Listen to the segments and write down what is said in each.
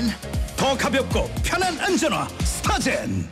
더 가볍고 편한 안전화 스타젠.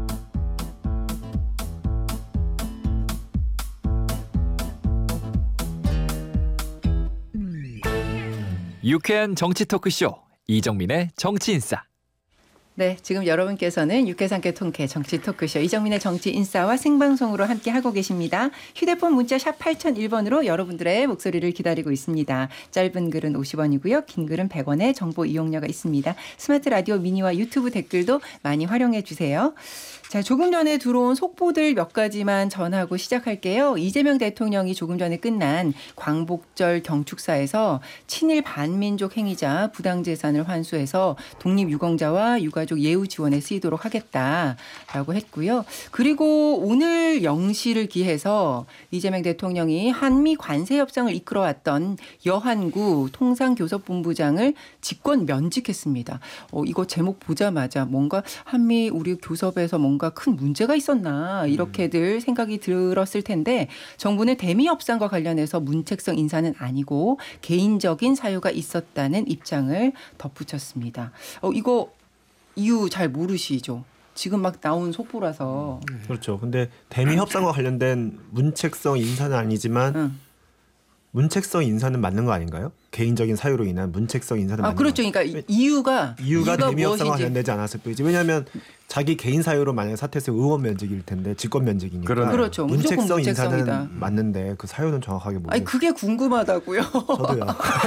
유쾌한 정치 토크쇼 이정민의 정치인싸. 네, 지금 여러분께서는 유쾌상쾌 통쾌 정치 토크쇼 이정민의 정치 인싸와 생방송으로 함께 하고 계십니다. 휴대폰 문자 샵 8001번으로 여러분들의 목소리를 기다리고 있습니다. 짧은 글은 50원이고요. 긴 글은 100원의 정보 이용료가 있습니다. 스마트 라디오 미니와 유튜브 댓글도 많이 활용해 주세요. 자, 조금 전에 들어온 속보들 몇 가지만 전하고 시작할게요. 이재명 대통령이 조금 전에 끝난 광복절 경축사에서 친일 반민족 행위자 부당재산을 환수해서 독립유공자와 유가족 예우 지원에 쓰이도록 하겠다라고 했고요. 그리고 오늘 0시를 기해서 이재명 대통령이 한미 관세 협상을 이끌어왔던 여한구 통상교섭본부장을 직권 면직했습니다. 이거 제목 보자마자 뭔가 한미 우리 교섭에서 뭔가 큰 문제가 있었나 이렇게들 생각이 들었을 텐데 정부는 대미 협상과 관련해서 문책성 인사는 아니고 개인적인 사유가 있었다는 입장을 덧붙였습니다. 이거 이유 잘 모르시죠? 지금 막 나온 속보라서. 그렇죠. 근데 대미 협상과 관련된 문책성 인사는 아니지만 문책성 인사는 맞는 거 아닌가요? 개인적인 사유로 인한 문책성 인사는 맞는 그렇죠. 거 그러니까 이유가 대미 협상과 관련되지 않았을 뿐이지. 왜냐하면 자기 개인 사유로 만약에 사퇴해서 의원 면직일 텐데 직권 면직이니까. 그렇죠. 문책성 인사는 맞는데 그 사유는 정확하게 모르겠어요. 아니 그게 궁금하다고요. 저도요.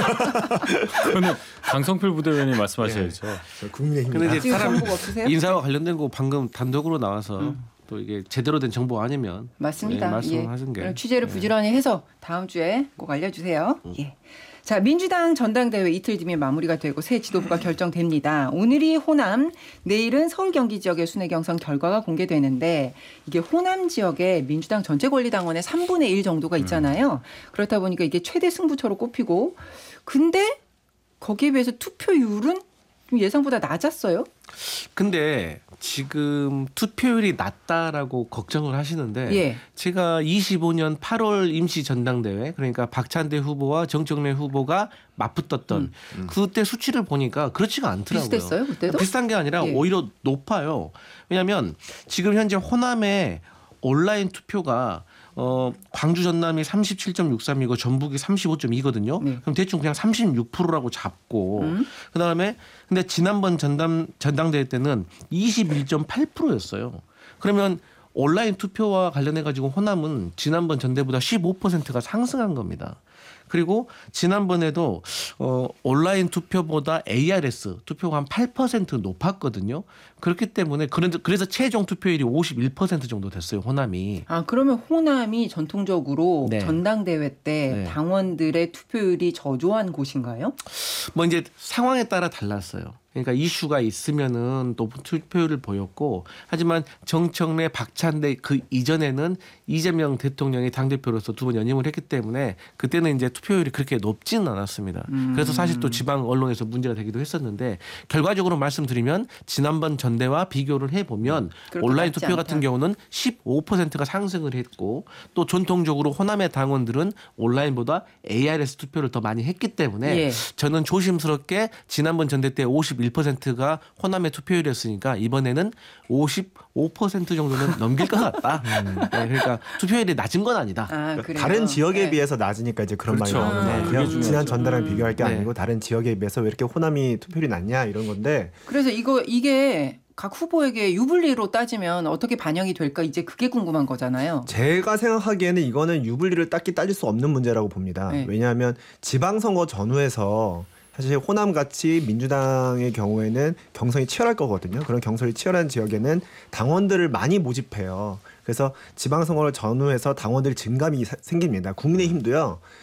그거는 강성필 부대변인 말씀하셔야죠. 국민의힘. 근데 이제 사람 정보가 없으세요? 인사와 관련된 거 방금 단독으로 나와서 또 이게 제대로 된 정보 아니면 맞습니다. 말씀하신 게 그럼 취재를 부지런히 해서 다음 주에 꼭 알려주세요. 예. 자, 민주당 전당대회 이틀 뒤면 마무리가 되고 새 지도부가 결정됩니다. 오늘이 호남, 내일은 서울 경기 지역의 순회 경선 결과가 공개되는데 이게 호남 지역에 민주당 전체 권리당원의 3분의 1 정도가 있잖아요. 그렇다 보니까 이게 최대 승부처로 꼽히고 근데 거기에 비해서 투표율은 좀 예상보다 낮았어요. 근데 지금 투표율이 낮다라고 걱정을 하시는데 예. 제가 25년 8월 임시 전당대회 그러니까 박찬대 후보와 정청래 후보가 맞붙었던 그때 수치를 보니까 그렇지가 않더라고요. 비슷했어요? 그때도? 비슷한 게 아니라 예. 오히려 높아요. 왜냐하면 지금 현재 호남의 온라인 투표가 광주 전남이 37.63이고 전북이 35.2거든요. 네. 그럼 대충 그냥 36%라고 잡고 그다음에 근데 지난번 전당대회 때는 21.8%였어요. 그러면 온라인 투표와 관련해 가지고 호남은 지난번 전대보다 15%가 상승한 겁니다. 그리고 지난번에도 온라인 투표보다 ARS 투표가 한 8% 높았거든요. 그렇기 때문에 그래서 최종 투표율이 51% 정도 됐어요. 호남이. 그러면 호남이 전통적으로 네. 전당대회 때 네. 당원들의 투표율이 저조한 곳인가요? 뭐 이제 상황에 따라 달랐어요. 그러니까 이슈가 있으면은 높은 투표율을 보였고 하지만 정청래, 박찬대 그 이전에는 이재명 대통령이 당대표로서 두 번 연임을 했기 때문에 그때는 이제 투표율이 그렇게 높지는 않았습니다. 그래서 사실 또 지방 언론에서 문제가 되기도 했었는데 결과적으로 말씀드리면 지난번 전대와 비교를 해보면 온라인 투표 않다. 같은 경우는 15%가 상승을 했고 또 전통적으로 호남의 당원들은 온라인보다 ARS 투표를 더 많이 했기 때문에 예. 저는 조심스럽게 지난번 전대 때 51%가 호남의 투표율이었으니까 이번에는 55% 정도는 넘길 것 같다. 네, 그러니까 투표율이 낮은 건 아니다. 그래요? 다른 지역에 네. 비해서 낮으니까 이제 그런 그렇죠. 말이 나오는 그게 거예요. 중요하죠. 지난 전달랑 비교할 게 네. 아니고 다른 지역에 비해서 왜 이렇게 호남이 투표율이 낮냐 이런 건데 그래서 이게 각 후보에게 유불리로 따지면 어떻게 반영이 될까 이제 그게 궁금한 거잖아요. 제가 생각하기에는 이거는 유불리를 딱히 따질 수 없는 문제라고 봅니다. 네. 왜냐하면 지방선거 전후에서 사실 호남같이 민주당의 경우에는 경선이 치열할 거거든요. 그런 경선이 치열한 지역에는 당원들을 많이 모집해요. 그래서 지방선거를 전후해서 당원들 증감이 생깁니다. 국민의힘도요.